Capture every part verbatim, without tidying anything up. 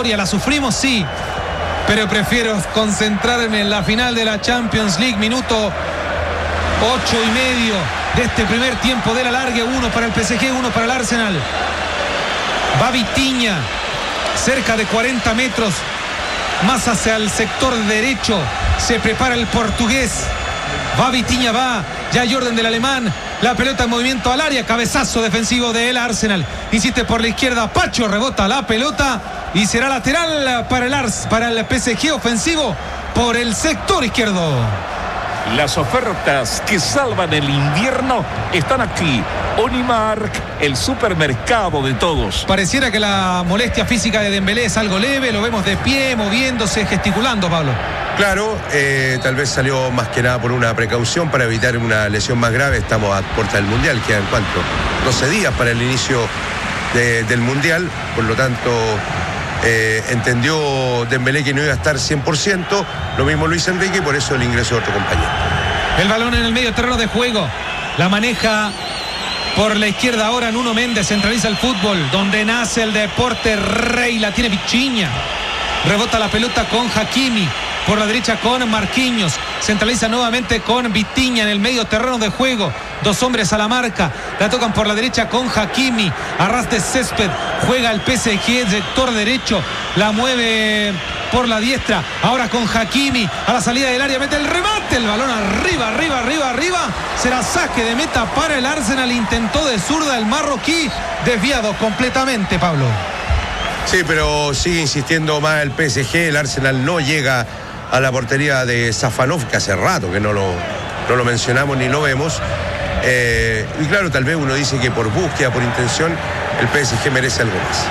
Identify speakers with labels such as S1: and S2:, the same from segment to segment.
S1: eliminatoria, la sufrimos, sí, pero prefiero concentrarme en la final de la Champions League. Minuto ocho y medio de este primer tiempo del alargue. Uno para el P S G, uno para el Arsenal. Va Vitinha, cerca de cuarenta metros, más hacia el sector derecho. Se prepara el portugués. Va Vitinha, va ya Jordan del alemán. La pelota en movimiento al área, cabezazo defensivo del Arsenal. Insiste por la izquierda, Pacho, rebota la pelota y será lateral para el Ars, para el P S G, ofensivo por el sector izquierdo.
S2: Las ofertas que salvan el invierno están aquí. Unimark, el supermercado de todos.
S1: Pareciera que la molestia física de Dembélé es algo leve, lo vemos de pie, moviéndose, gesticulando, Pablo.
S3: Claro, eh, tal vez salió más que nada por una precaución para evitar una lesión más grave. Estamos a puerta del Mundial, quedan ¿cuánto? doce días para el inicio de, del Mundial, por lo tanto eh, entendió Dembélé que no iba a estar cien por ciento, lo mismo Luis Enrique, y por eso el ingreso de otro compañero.
S1: El balón en el medio terreno de juego, la maneja por la izquierda ahora Nuno Méndez, centraliza el fútbol, donde nace el deporte rey, la tiene Vitinha, rebota la pelota con Hakimi, por la derecha con Marquinhos, centraliza nuevamente con Vitinha en el medio terreno de juego, dos hombres a la marca, la tocan por la derecha con Hakimi, a ras de césped, juega el P S G, sector derecho, la mueve por la diestra, ahora con Hakimi, a la salida del área, mete el remate, el balón arriba, arriba, arriba, arriba, será saque de meta para el Arsenal, intentó de zurda el marroquí, desviado completamente, Pablo.
S3: Sí, pero sigue insistiendo más el P S G, el Arsenal no llega a la portería de Safanov, que hace rato que no lo, no lo mencionamos ni lo vemos. Eh, y claro, tal vez uno dice que por búsqueda, por intención, el P S G merece algo más.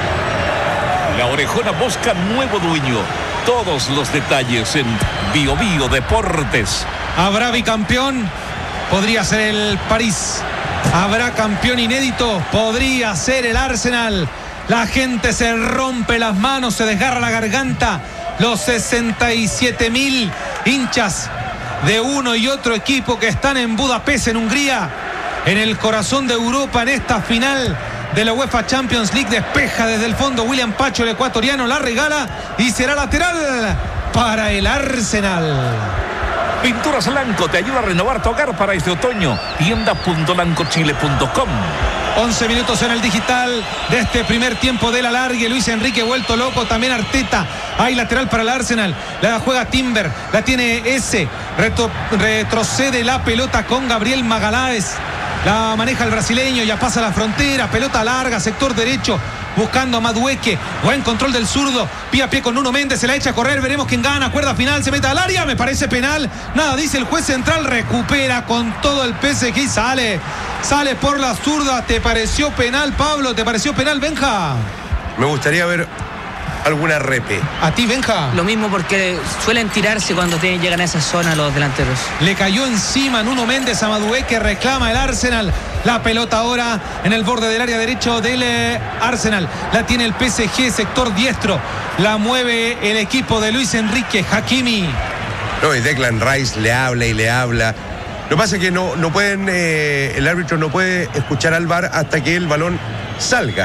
S2: La Orejona busca nuevo dueño. Todos los detalles en Bio Bio Deportes.
S1: ¿Habrá bicampeón? Podría ser el París. ¿Habrá campeón inédito? Podría ser el Arsenal. La gente se rompe las manos, se desgarra la garganta. Los sesenta y siete mil hinchas de uno y otro equipo que están en Budapest, en Hungría, en el corazón de Europa, en esta final de la UEFA Champions League. Despeja desde el fondo William Pacho, el ecuatoriano, la regala y será lateral para el Arsenal.
S2: Pinturas Lanco te ayuda a renovar tu hogar para este otoño. tienda punto lanco chile punto com.
S1: once minutos en el digital de este primer tiempo del alargue. Luis Enrique vuelto loco, también Arteta. Hay lateral para el Arsenal, la juega Timber, la tiene ese, Retro, retrocede la pelota con Gabriel Magalhães, la maneja el brasileño, ya pasa la frontera, pelota larga, sector derecho, buscando a Madueque, buen control del zurdo, pie a pie con Nuno Méndez, se la echa a correr, veremos quién gana, cuerda final, se mete al área, me parece penal, nada dice el juez central, recupera con todo el P S G y sale, sale por la zurda. ¿Te pareció penal, Pablo? ¿Te pareció penal, Benja?
S3: Me gustaría ver alguna repe.
S1: ¿A ti, Benja?
S4: Lo mismo, porque suelen tirarse cuando tienen, llegan a esa zona los delanteros.
S1: Le cayó encima Nuno Méndez a Madueque, reclama el Arsenal. La pelota ahora en el borde del área derecho del eh, Arsenal. La tiene el P S G, sector diestro. La mueve el equipo de Luis Enrique, Hakimi.
S3: No, y Declan Rice le habla y le habla. Lo que pasa es que no, no pueden, eh, el árbitro no puede escuchar al V A R hasta que el balón salga.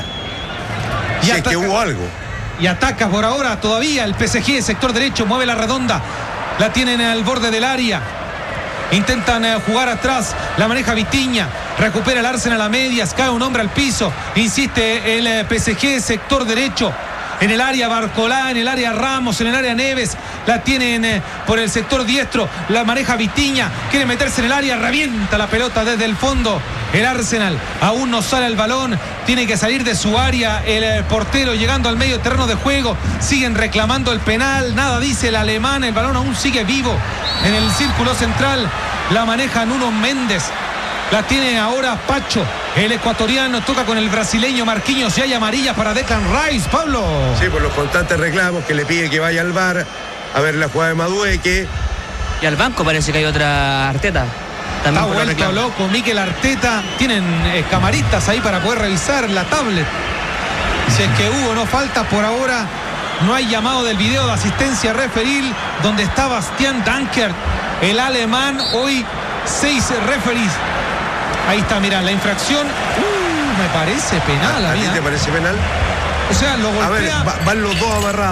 S1: Y
S3: si
S1: ataca,
S3: es que hubo algo.
S1: Y ataca por ahora todavía el P S G, sector derecho, mueve la redonda. La tienen al borde del área. Intentan eh, jugar atrás, la maneja Vitinha, recupera el Arsenal a medias, cae un hombre al piso, insiste el eh, P S G, sector derecho, en el área Barcolá, en el área Ramos, en el área Neves, la tienen eh, por el sector diestro, la maneja Vitinha, quiere meterse en el área, revienta la pelota desde el fondo, el Arsenal, aún no sale el balón, tiene que salir de su área el eh, portero, llegando al medio terreno de juego, siguen reclamando el penal, nada dice el alemán, el balón aún sigue vivo en el círculo central, la maneja Nuno Méndez, la tiene ahora Pacho, el ecuatoriano, toca con el brasileño Marquinhos y hay amarilla para Declan Rice, Pablo.
S3: Sí, por los constantes reclamos que le pide que vaya al V A R a ver la jugada de Madueque.
S4: Y al banco parece que hay otra Arteta.
S1: Está vuelto loco Mikel Arteta, tienen eh, camaritas ahí para poder revisar la tablet. Si es que hubo, no falta por ahora, no hay llamado del video de asistencia referil, donde está Bastian Dankert, el alemán, hoy seis referees. Ahí está, mira, la infracción, uh, me parece penal.
S3: ¿A, a ti te parece penal?
S1: O sea, lo golpea.
S3: A ver, va, van los dos amarrados.